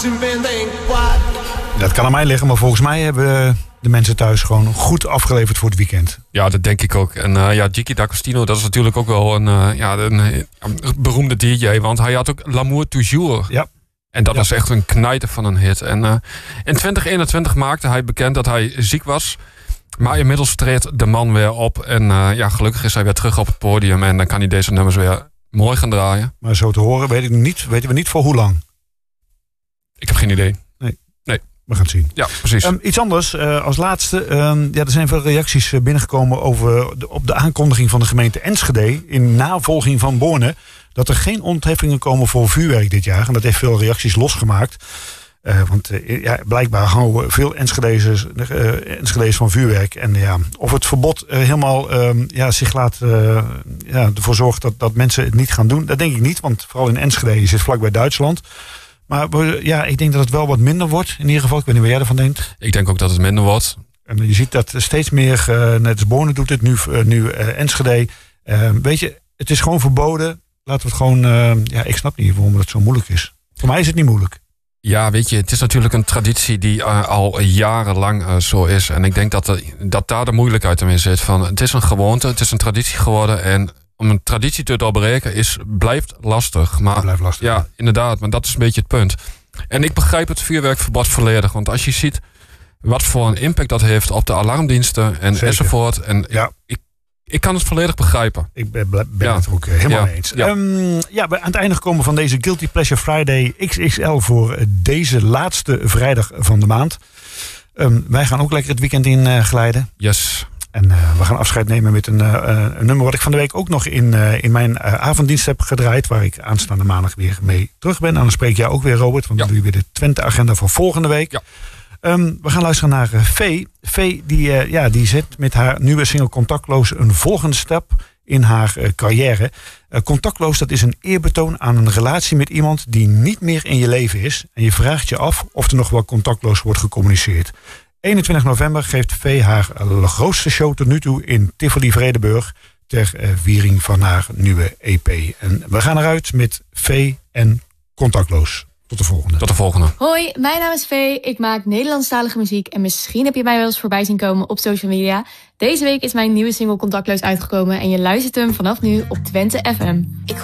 Dat kan aan mij liggen, maar volgens mij hebben de mensen thuis gewoon goed afgeleverd voor het weekend. Ja, dat denk ik ook. En Gigi D'Agostino, dat is natuurlijk ook wel een beroemde DJ. Want hij had ook L'amour toujours. Ja. En dat was echt een knijter van een hit. En in 2021 maakte hij bekend dat hij ziek was. Maar inmiddels treedt de man weer op. En gelukkig is hij weer terug op het podium. En dan kan hij deze nummers weer mooi gaan draaien. Maar zo te horen weten we niet voor hoe lang. Ik heb geen idee. Nee. We gaan het zien. Ja, precies. Iets anders als laatste. Er zijn veel reacties binnengekomen op de aankondiging van de gemeente Enschede in navolging van Borne dat er geen ontheffingen komen voor vuurwerk dit jaar. En dat heeft veel reacties losgemaakt. Want blijkbaar houden veel Enschede's van vuurwerk. En of het verbod helemaal zich laat ervoor zorgt dat mensen het niet gaan doen, dat denk ik niet. Want vooral in Enschede zit vlakbij Duitsland. Maar ik denk dat het wel wat minder wordt. In ieder geval, ik weet niet wat jij ervan denkt. Ik denk ook dat het minder wordt. En je ziet dat steeds meer, net als Borne doet het, nu Enschede. Weet je, het is gewoon verboden. Laten we het gewoon... ik snap niet waarom het zo moeilijk is. Voor mij is het niet moeilijk. Ja, weet je, het is natuurlijk een traditie die al jarenlang zo is. En ik denk dat daar de moeilijkheid in zit. Het is een gewoonte, het is een traditie geworden. En om een traditie te doorbreken blijft lastig. Maar, blijft lastig. Ja, inderdaad, maar dat is een beetje het punt. En ik begrijp het vuurwerkverbod volledig. Want als je ziet wat voor een impact dat heeft op de alarmdiensten enzovoort. En ik kan het volledig begrijpen. Ik ben het er ook helemaal mee eens. Ja. Aan het einde gekomen van deze Guilty Pleasure Friday XXL voor deze laatste vrijdag van de maand. Wij gaan ook lekker het weekend in glijden. Yes. En we gaan afscheid nemen met een nummer wat ik van de week ook nog in mijn avonddienst heb gedraaid. Waar ik aanstaande maandag weer mee terug ben. En dan spreek jij ook weer, Robert. Want dan doe je weer de Twente-agenda voor volgende week. Ja. We gaan luisteren naar Vee. Vee die zet met haar nieuwe single Contactloos een volgende stap in haar carrière. Contactloos, dat is een eerbetoon aan een relatie met iemand die niet meer in je leven is. En je vraagt je af of er nog wel contactloos wordt gecommuniceerd. 21 november geeft Vee haar grootste show tot nu toe in Tivoli Vredenburg ter viering van haar nieuwe EP. En we gaan eruit met Vee en Contactloos. Tot de volgende. Hoi, mijn naam is Vee. Ik maak Nederlandstalige muziek en misschien heb je mij wel eens voorbij zien komen op social media. Deze week is mijn nieuwe single Contactloos uitgekomen en je luistert hem vanaf nu op Twente FM.